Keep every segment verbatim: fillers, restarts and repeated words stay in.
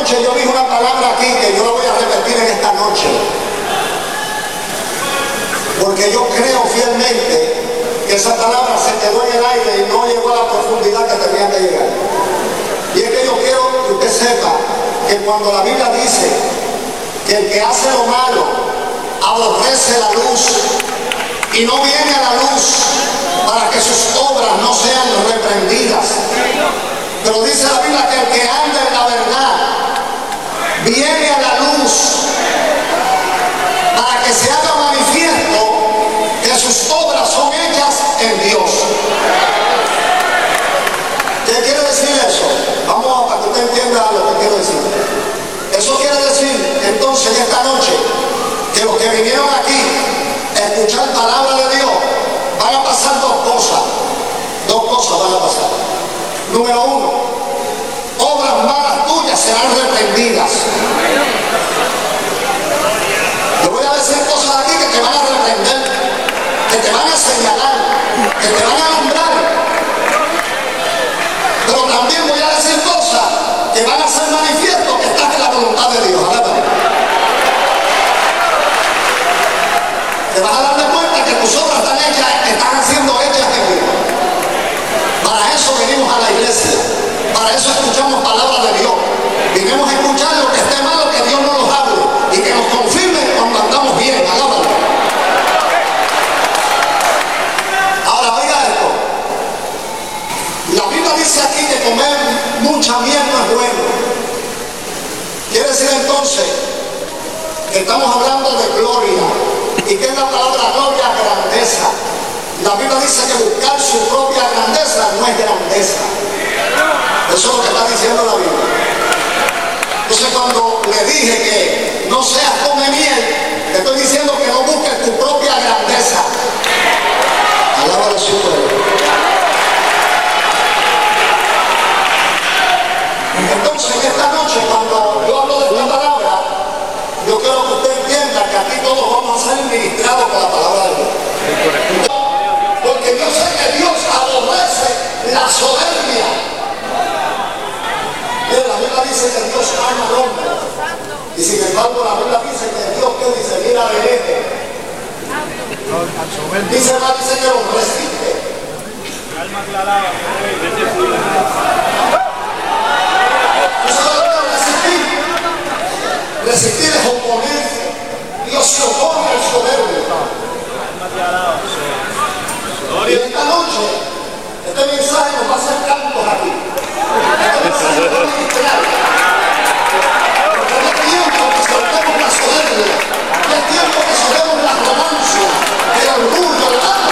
noche yo dije una palabra aquí que yo la voy a repetir en esta noche, porque yo creo fielmente que esa palabra se quedó en el aire y no llegó a la profundidad que tenía que llegar. Y es que yo quiero que usted sepa que cuando la Biblia dice que el que hace lo malo aborrece la luz y no viene a la luz para que sus obras no sean reprendidas, pero dice la Biblia que el que anda en la verdad viene a la luz para que se haga manifiesto que sus obras son hechas en Dios. ¿Qué quiere decir eso? Vamos a para que usted entienda lo que quiero decir. Eso quiere decir entonces esta noche que los que vinieron aquí a escuchar palabra de Dios van a pasar dos cosas. Dos cosas van a pasar. Número uno, obras malas tuyas serán reprendidas. Te voy a decir cosas aquí que te van a reprender, que te van a señalar, que te van a alumbrar. Pero también voy a decir cosas que van a ser manifiesto que estás en la voluntad de Dios. Te vas a dar de cuenta que tus obras están hechas, están siendo hechas en Dios. Para eso venimos a la iglesia, para eso escuchamos palabra de Dios. Vinimos a escuchar lo que esté malo, que Dios no nos hable y que nos confirme cuando andamos bien. Alábalo. Ahora oiga esto. La Biblia dice aquí que comer mucha miel no es bueno. Quiere decir entonces que estamos hablando de gloria. ¿Y qué es la palabra gloria? Grandeza. La Biblia dice que buscar su propia grandeza no es grandeza. Eso es lo que está diciendo la Biblia. Entonces cuando le dije que no seas come miel, te estoy diciendo que no busques tu propia grandeza. Alaba su pueblo. Entonces esta noche cuando yo hablo de esta palabra, yo quiero que usted entienda que aquí todos vamos a ser ministrados por la palabra de Dios. Porque yo sé que Dios aborrece la soberbia. Mira, la Biblia dice que Dios ama al hombre. Y sin embargo la Biblia dice que Dios que dice, mira de este. Dice la dice que lo resiste. Alma aclarada. ¿Tú sabes lo que es resistir? Resistir es oponerse. Dios se opone al soberbio. Y esta noche, este mensaje nos va a hacer cantos aquí. Este mensaje nos va a ministrar. Porque es tiempo que soltemos la soberbia. Es tiempo que soltemos la romancia, el orgullo, el alma.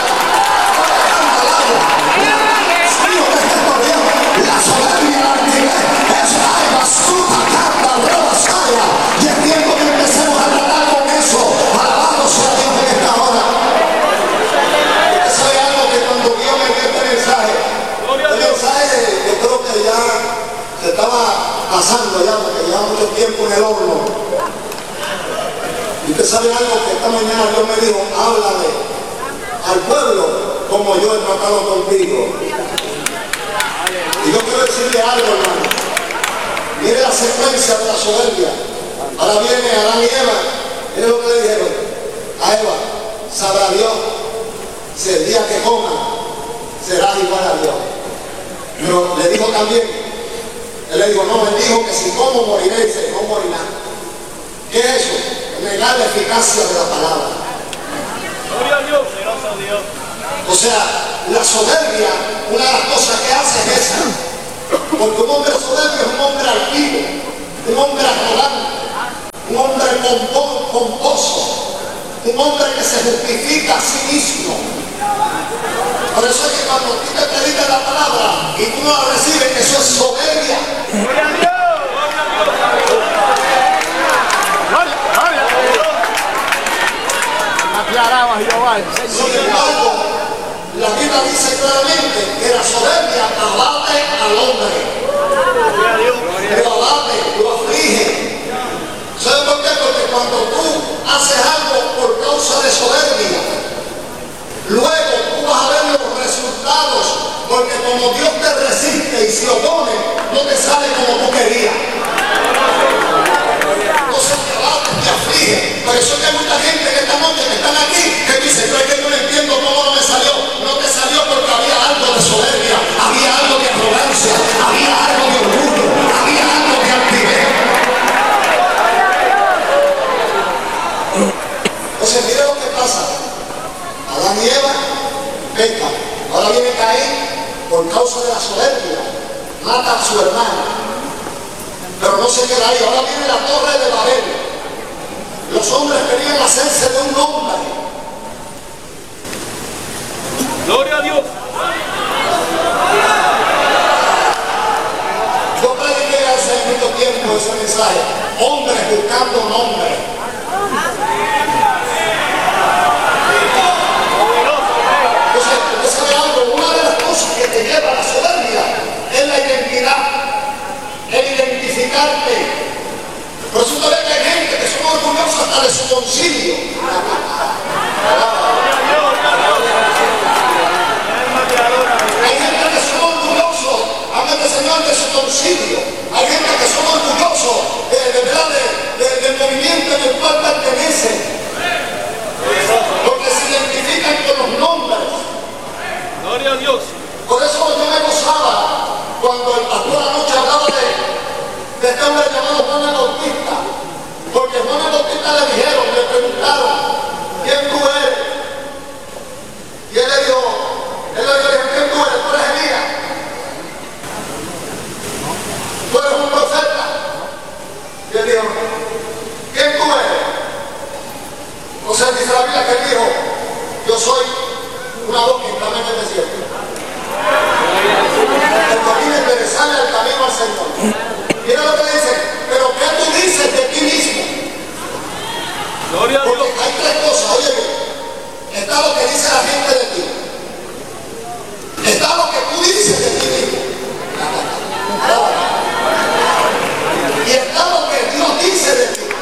La soberbia, la altivez, es la basura, carta, roba, saya. Y es tiempo que empecemos a tratar con eso. Alabado sea Dios en esta hora. Eso es algo que cuando Dios me dio este mensaje, este mensaje yo creo que ya se estaba pasando ya, porque lleva mucho tiempo en el horno. Y usted sabe algo que esta mañana Dios me dijo, háblale al pueblo como yo he tratado contigo. Y yo quiero decirle algo, hermano. Mire la secuencia de la soberbia. Ahora viene Adán y Eva. Mire lo que le dijeron a Eva. Sabrá Dios si el día que coman será igual a Dios. Pero le dijo también, él le dijo, no, él dijo que si como moriré, dice, no morirá. ¿Qué es eso? Negar la eficacia de la palabra. Gloria a Dios, gracias a Dios. O sea, la soberbia, una de las cosas que hace es esa. Porque un hombre soberbio es un hombre altivo, un hombre arrogante, un hombre pompón, pomposo, un hombre que se justifica a sí mismo. Por eso es que cuando tú te predicas la palabra y tú no la recibes, eso es soberbia. Gloria a Dios. Gloria a Dios. Aclaraba Jehová. Sin embargo, la Biblia dice claramente que la soberbia abate al hombre. Lo abate, lo aflige. ¿Sabes por qué? Porque cuando tú haces algo por causa de soberbia, luego tú vas a ver los resultados, porque como Dios te resiste y se opone, no te sale como tú querías. los hombres querían hacerse de un hombre. Gloria a Dios. Yo prediqué hace mucho tiempo ese mensaje. Hombres buscando nombres. Entonces, usted sabe algo, una de las cosas que te lleva a la soberbia es la identidad, el identificarte. Por eso usted ve que hay gente que son orgullosos hasta de su concilio. Hay gente que son orgullosos, amén, Señor, de su concilio. Hay gente que son orgullosos eh, de verdad de, de, del movimiento en el cual pertenecen. Porque se identifican con los nombres. Gloria a Dios. Por eso yo me gozaba cuando el pastor anoche hablaba de, de este hombre llamado Juan el Bautista. Porque Juan el Bautista le dijeron, le preguntaron, ¿quién tú eres? Y él le dijo, él le dijo, ¿quién tú eres? Tú eres Elías. Tú eres un profeta. Y él dijo, ¿quién tú eres? O sea, dice la Biblia que él dijo, yo soy una voz que clama en el desierto. El camino enderezarle al camino al Señor. Mira lo que le dice, pero ¿qué tú dices de ti mismo? Gloria a Dios. Porque hay tres cosas, oye bien. Está lo que dice la gente de ti. Está lo que tú dices de ti mismo. Y está lo que Dios dice de ti.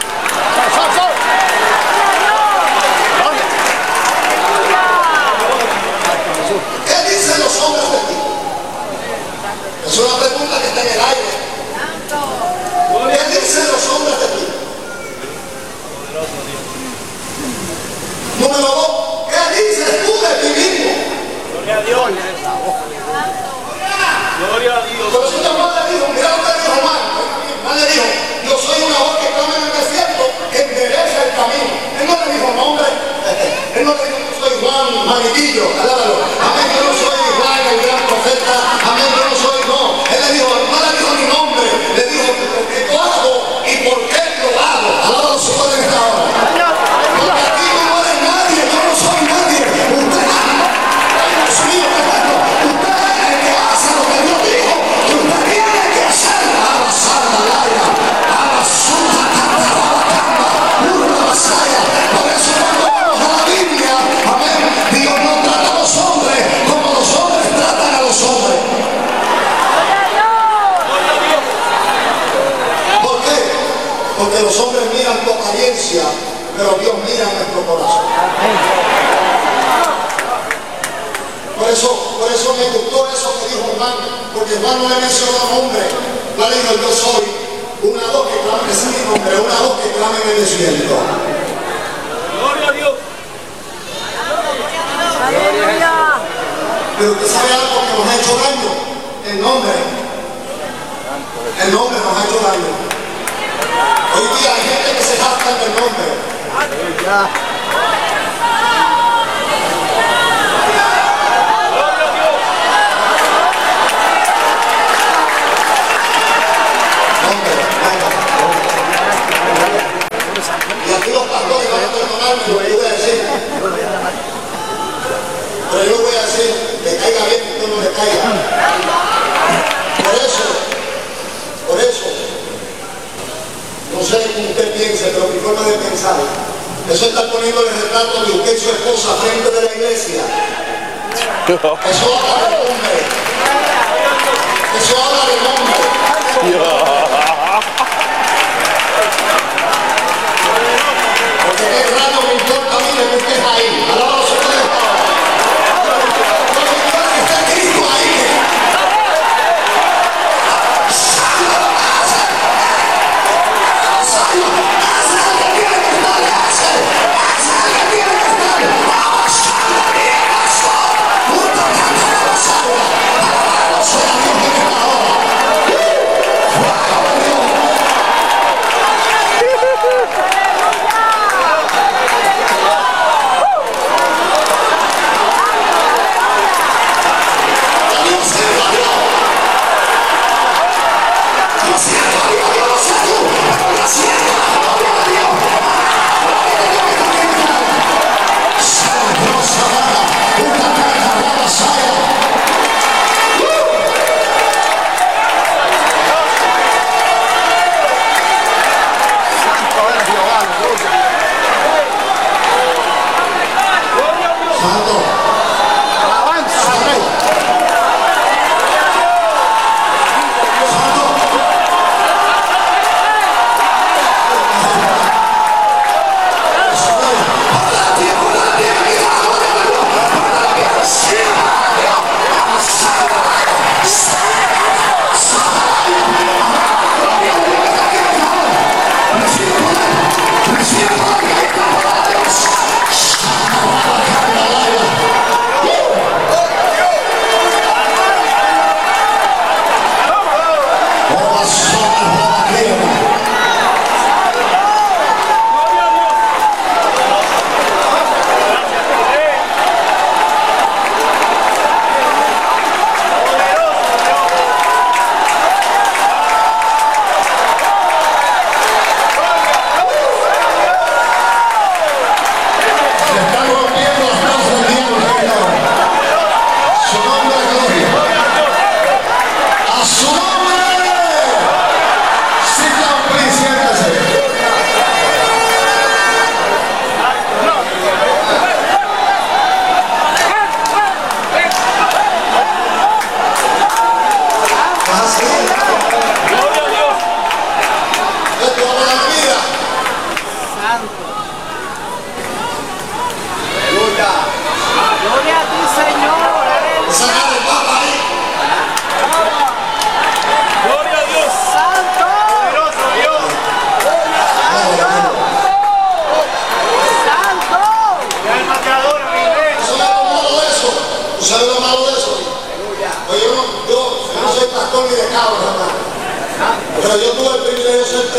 ¿Qué dicen los hombres de ti? Es una pregunta que está en el aire. ¿Qué dicen los hombres de ti? Número dos, ¿qué dices tú de ti mismo? Gloria a Dios. Gloria a Dios. Por eso Juan le dijo, mira lo que dijo Juan. Juan le dijo, yo soy una voz que clama en el desierto, que endereza el camino. Él no le dijo nombre. Él no le dijo, yo soy Juan Maniquillo. Alábalo. Amén, yo no soy Juan el gran profeta. Amén, yo no soy, no. Él le dijo, no le dijo ni nombre. Le dijo, ¿qué yo hago y por qué lo hago? Alábalo, Señor, en esta hora. Porque aquí no eres nadie, yo no soy nadie. Usted, ay, Dios mío, qué bueno. Usted es el que hace lo que Dios dijo que usted tiene que hacer. Abrazar la laya, abrazar la cama, la vasalla. Por eso cuando vamos a la Biblia, amén, Dios no trata a los hombres como los hombres tratan a los hombres. ¿Por qué? Porque los hombres miran tu apariencia, pero Dios mira nuestro corazón. Por eso, por eso me gustó eso que dijo Juan, porque Juan no le mencionó nombre. Juan le dijo, yo soy una voz que clama, ese es mi nombre, una voz que clama en el desierto. Gloria a Dios. Pero usted sabe algo que nos ha hecho daño, el nombre. El nombre nos ha hecho daño. Hoy día hay gente que se jacta del nombre. Y aquí los pastores van a perdonarme lo que yo voy a decir. Pero yo voy a decir, le caiga bien que no le caiga. Por eso, por eso, no sé cómo usted piense, pero mi forma de pensar, eso está poniendo el retrato de usted y su esposa frente de la iglesia. Eso habla del hombre. Eso habla del hombre. Porque qué raro me importa a mí que tú estés ahí. Alabado sea Dios. Lo que quiero es que esté Cristo ahí. Wow.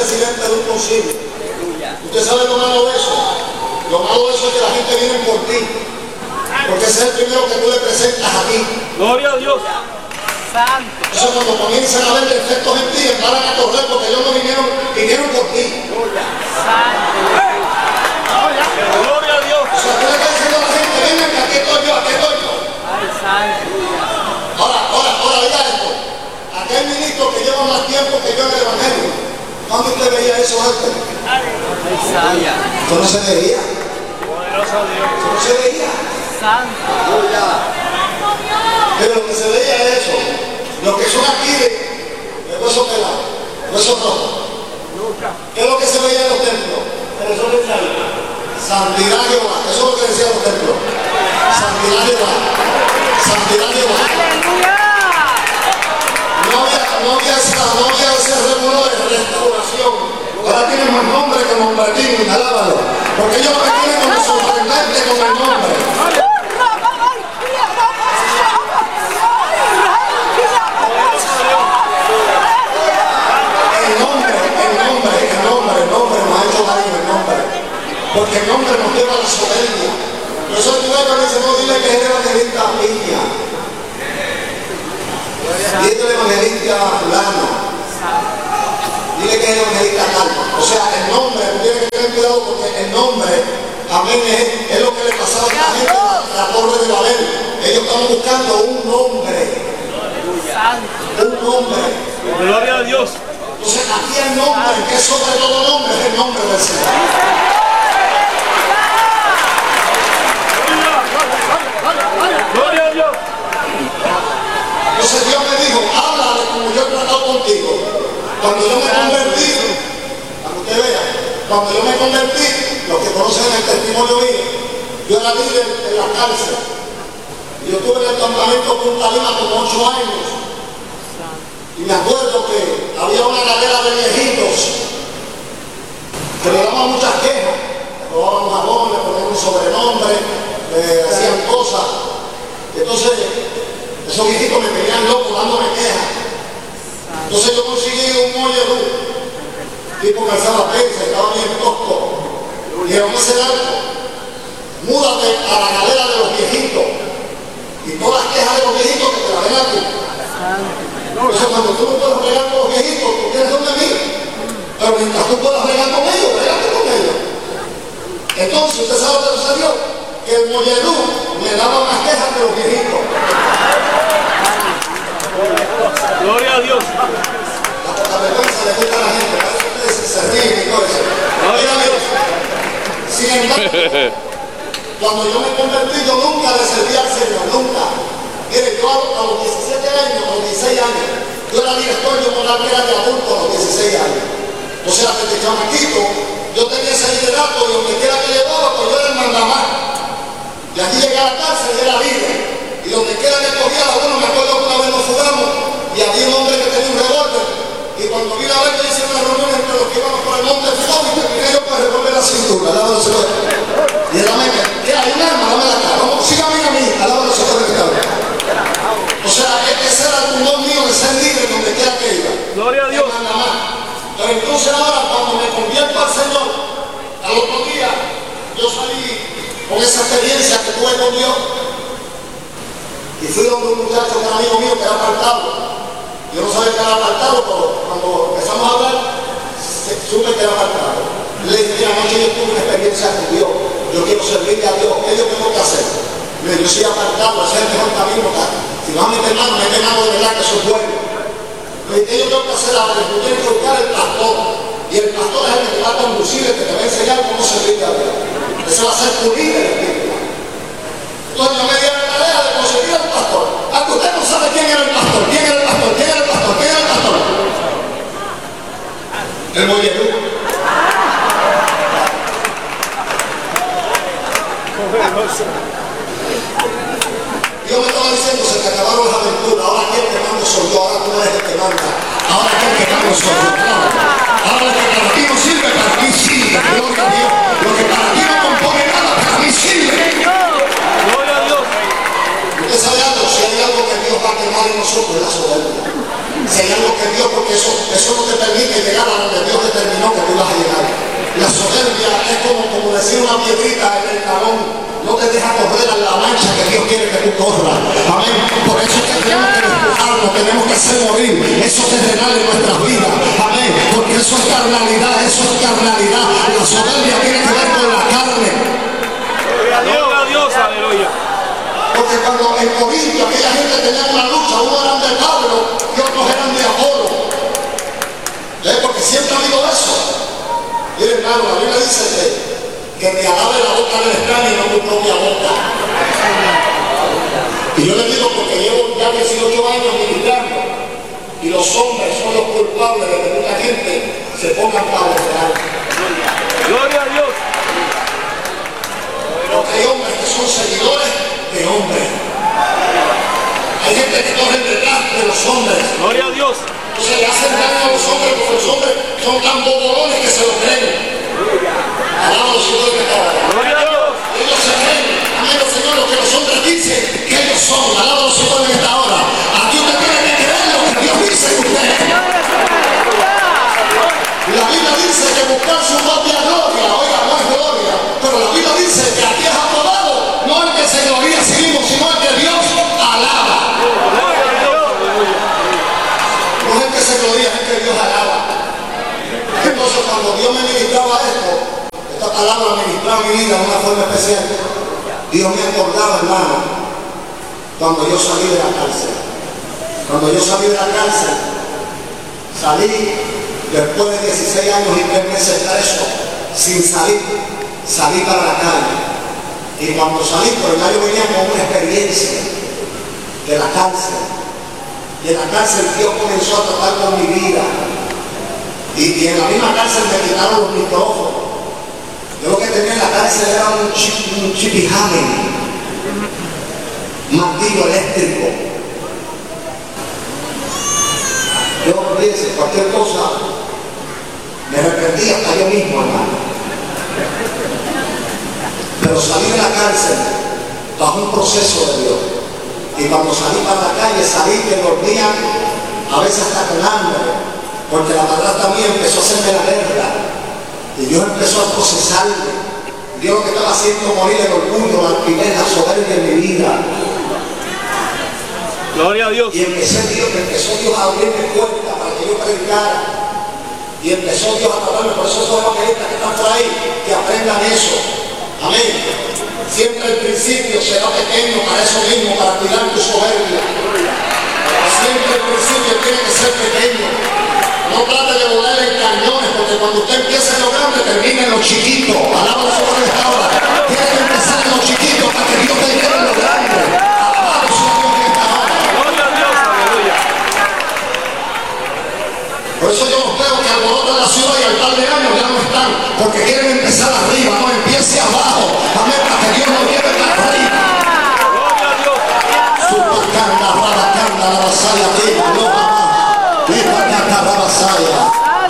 presidente de un concilio. ¿Usted sabe lo malo de eso? Lo malo de eso es que la gente viene por ti. Porque ese es el primero que tú le presentas a ti. Gloria a Dios. Entonces cuando comienzan a ver defectos en ti, van a correr porque ellos no vinieron, vinieron por ti. Gloria a Dios. O sea, tú le estás diciendo a la gente, vengan que aquí estoy yo, aquí estoy yo. Ahora, ahora, ahora, diga esto. Aquí hay ministros que llevan más tiempo que yo en el Evangelio. ¿Cuándo usted veía eso antes? Esto no se veía. Poderoso Dios. Esto no se veía. Pero lo que se veía es eso. Los que son aquí de, de hueso pelado, hueso rojo. ¿Qué es lo que se veía en los templos? Santidad Jehová. Eso es lo que decían los templos. Santidad Jehová. Santidad Jehová. No había, no había, esa, no había ese remuno de restauración. Ahora tienen más nombre que Mombardín, alábalo. Porque ellos me tienen como sorprendente con el nombre. El nombre, el nombre, el nombre, el nombre nos ha hecho daño, el nombre. Porque el nombre nos lleva a la soberbia. Por eso el lugar me dice, no, dile que es el evangelista Piña. Y es el evangelista fulano. Dile que es el evangelista tal. O sea, el nombre, tú tienes que tener cuidado porque el nombre, amén, es, es lo que le pasaba a la gente en la torre de Babel. Ellos estaban buscando un nombre. Un nombre. Gloria a Dios. Entonces aquí el nombre, que es sobre todo nombre, es el nombre del Señor. Gloria a Dios. Entonces Dios me dijo, háblale como yo he tratado contigo. Cuando yo me convertí, para que usted vea, cuando yo me convertí, los que conocen el testimonio mío, yo era líder en la cárcel. Yo estuve en el campamento Punta Lima como ocho años. Y me acuerdo que había una galera de viejitos que le daban muchas quejas. Le robaban un jabón, le ponían un sobrenombre, le hacían cosas. Entonces, esos viejitos me tenían loco dándome quejas. Entonces yo conseguí un mollerú, tipo que alzaba prensa, estaba bien tosco. Y era un alto, múdate a la galera de los viejitos. Y todas las quejas de los viejitos que te la ven a ti. Entonces cuando tú no puedes bregar con los viejitos, tú tienes donde mí. Pero mientras tú puedas bregar con ellos, bregate con ellos. Entonces, ¿usted sabe lo que sucedió? Que el mollerú me daba más quejas que los viejitos. Gloria a Dios. La poca vergüenza le gusta a la gente, para eso ustedes se ríen y todo eso. Gloria a Dios. Sin embargo, cuando yo me convertí, yo nunca le serví al Señor, nunca. Mire, yo a los diecisiete años, a los dieciséis años, yo era director de una carrera de adulto a los dieciséis años. O sea, desde chamaquito, yo tenía ese liderato y donde quiera que llevaba, pues yo era el mandamás. Y aquí llegué a la cárcel y era líder. Y donde quiera que cogía a uno, me acuerdo que una vez nos fugamos y había un hombre que tenía un revólver. Y cuando vine a ver, yo hice una reunión entre los que íbamos por el monte de Fugón y terminé yo con el revólver en la cintura, al lado del Señor. Y él me dijo, ¿qué hay un arma? Dame la cara. Vamos, sígame a mí, al lado del Señor de Ricardo. O sea, ese era el don mío de ser líder donde quiera que iba. Gloria a Dios. Pero entonces ahora, cuando me convierto al Señor, al otro día, yo salí con esa experiencia que tuve con Dios. Y fui donde un muchacho que era amigo mío que era apartado. Yo no sabía que era apartado, pero cuando empezamos a hablar, supe que era apartado. Le dije, mira, anoche yo tuve una experiencia con Dios. Yo quiero servirle a Dios. ¿Qué yo tengo que hacer? Le dije, yo soy apartado, ese es el mejor camino. Si no a meter mano, mete mano de verdad que eso es bueno. Le dije, ¿qué yo tengo que hacer ahora? Tú tienes que buscar el pastor. Y el pastor es el que te va a conducir, el que te va a enseñar cómo servirle a Dios. Ese va a ser tu líder espiritual. Entonces yo me di la tarea de conseguir al pastor. Aunque usted no sabe quién era el pastor, quién era el pastor, quién era el pastor, quién era el pastor. El mollerú. Dios me estaba diciendo, se te acabaron las aventuras, ahora aquí el que mando soy yo, ahora tú eres el que manda, ahora aquí el que mando soy yo, claro. Ahora lo que para ti no sirve, para mí sirve, gloria a Dios. Lo que para ti no compone nada, para mí sirve. Gloria a Dios. Usted sabe algo, si hay algo que Dios va a quemar en nosotros es la soberbia. Si hay algo que Dios, porque eso, eso no te permite llegar a donde Dios determinó. La soberbia es como, como decir una piedrita en el talón. No te deja correr a la mancha que Dios quiere que tú corras. Amén. Por eso es que tenemos que despojarnos, tenemos que hacer morir eso terrenal en nuestras vidas. Amén. Porque eso es carnalidad, eso es carnalidad. La soberbia tiene que ver con la carne. Gloria a Dios, aleluya. Porque cuando en Corinto aquella gente tenía una lucha, unos eran de Pablo y otros eran de Apolo. ¿Eh? Porque siempre ha habido eso. Mire, hermano, la Biblia dice que, que te alabe la boca del extraño y no tu propia boca. Y yo le digo porque llevo ya dieciocho años ministrando y los hombres son los culpables de que mucha gente se ponga para orar. Gloria a Dios. Porque hay hombres que son seguidores de hombres. Hay gente que corre detrás de los hombres. Gloria a Dios. Entonces le hacen daño a los hombres porque los hombres son tan bobolones que se lo creen. Alaba los hijos de Jehová. Gloria a Dios. Ellos se creen, amén, Señor, lo que los hombres dicen que ellos son. Alaba los hijos de esta hora. Aquí usted tiene que creer lo que Dios dice de usted. La Biblia dice que buscar su propia gloria, oiga, no es gloria, pero la Biblia dice que aquí es aprobado, no el que se gloria a sí mismo, sino el que Dios alaba. No es el que se gloria, es el que Dios alaba. Entonces cuando Dios me ministraba esto, esta palabra ministraba mi vida de una forma especial, Dios me acordaba, hermano, cuando yo salí de la cárcel. Cuando yo salí de la cárcel, salí después de dieciséis años y tres meses preso, sin salir, salí para la calle. Y cuando salí, pues ya yo venía con una experiencia de la cárcel. Y en la cárcel Dios comenzó a tratar con mi vida. Y, y en la misma cárcel me quitaron los micrófonos. Yo lo que tenía en la cárcel era un, chip, un chipijame, un martillo eléctrico. Yo, fíjense, cualquier cosa me arrepentí hasta yo mismo, hermano. Pero salí de la cárcel bajo un proceso de Dios. Y cuando salí para la calle, salí que dormía a veces hasta con hambre, porque la madrastra mía empezó a hacerme la guerra. Y Dios empezó a procesarme. Dios lo que estaba haciendo morir el orgullo, la altivez, la soberbia en mi vida. Gloria a Dios. Y empecé Dios, empezó Dios a abrirme puertas para que yo predicara. Y empezó Dios a tratarme, por eso esos evangelistas que están por ahí, que aprendan eso. Amén. Siempre el principio será pequeño para eso mismo, para cuidar tu soberbia. Siempre el principio tiene que ser pequeño. No trate de volar en cañones, porque cuando usted empieza en lo grande, termina en lo chiquito. Alaba los ojos de esta hora. Tiene que empezar en lo chiquito para que Dios te lleve en lo grande. Alaba los ojos de esta hora. Gloria a Dios, aleluya. Por eso yo los veo que alborotan la ciudad y al par de años ya no están, porque quieren empezar arriba, no empiece abajo. Amén, para que Dios nos lleve para arriba. Gloria a Dios. Supercanda, rabacanda, la vasalla, tira, no baja. Esta la vasalla.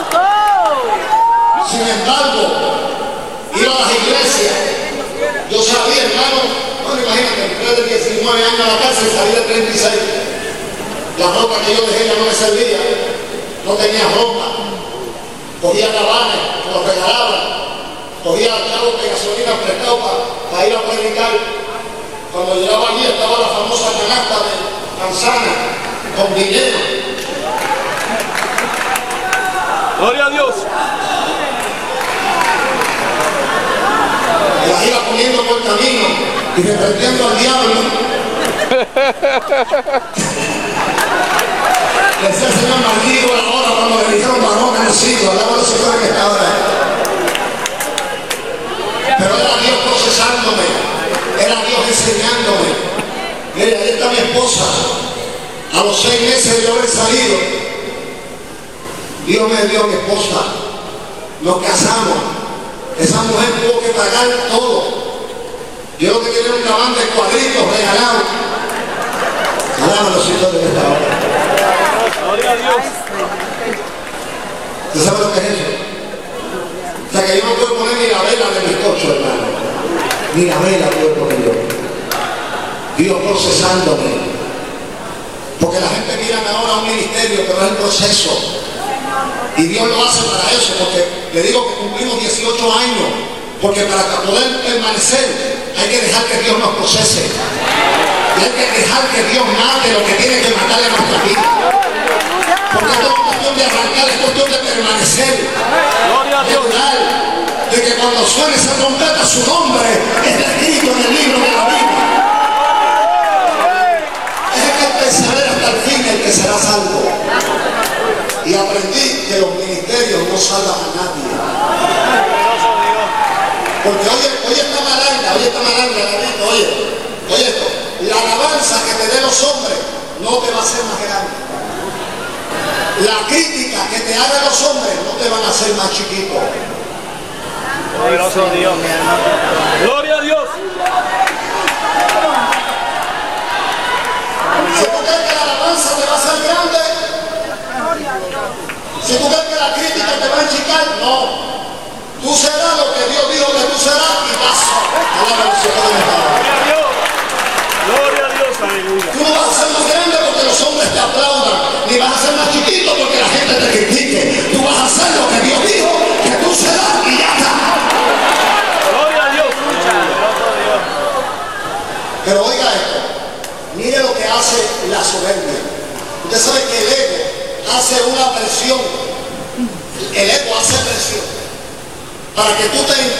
Sin embargo, iba a las iglesias. Yo sabía, hermano, bueno, imagínate, entré de diecinueve años a la cárcel y salí de treinta y seis. La ropa que yo dejé ya no me servía. No tenía ropa, cogía cabanes, me los regalaban, cogía chavos de gasolina prestado para pa ir a predicar. Cuando llegaba allí estaba la famosa canasta de manzana con dinero. Gloria a Dios. Y las iba poniendo por el camino y reprendiendo al diablo. Le decía el Señor, maldigo la hora cuando le dijeron varón a los hijos, alaba los hijos que está ahora. Pero era Dios procesándome, era Dios enseñándome. Mira, ahí está mi esposa. A los seis meses de yo haber salido, Dios me dio a mi esposa. Nos casamos. Esa mujer tuvo que pagar todo. Yo lo que tenía un cabán de cuadritos regalado. Alaba los hijos de esta hora. Gloria a Dios. ¿Usted sabe lo que es eso? O sea que yo no puedo poner ni la vela de mi coche, hermano. Ni la vela puedo poner yo. Dios procesándome. Porque la gente mira ahora un ministerio, pero es el proceso. Y Dios lo hace para eso, porque le digo que cumplimos dieciocho años, porque para poder permanecer hay que dejar que Dios nos procese. Y hay que dejar que Dios mate lo que tiene que matar en nuestra vida. Porque esto no es cuestión de arrancar, es cuestión de permanecer. De orar, de que cuando suene esa trompeta su nombre está escrito en el libro de la vida. Es el que pensaré hasta el fin el que será salvo. Y aprendí que los ministerios no salvan a nadie. Porque oye, oye esta malanga, oye esta malanga, David, oye, oye esto, la alabanza que te den los hombres no te va a hacer más grande. La crítica que te hagan los hombres no te van a hacer más chiquito. Poderoso Dios. Gloria a Dios. Si tú crees que la alabanza te va a hacer grande, si tú crees que la crítica te va a enchicar, no. Tú serás lo que Dios dijo que tú serás y vas a la versión de mi Padre. Gloria a Dios, aleluya. Tú no vas a ser más grande porque los hombres te aplaudan, ni vas a ser más chiquito porque la gente te critique. Tú vas a hacer lo que Dios dijo que tú serás y ya está. Gloria a Dios. Pero oiga esto, mire lo que hace la soberbia. Usted sabe que el ego hace una presión, el ego hace presión para que tú te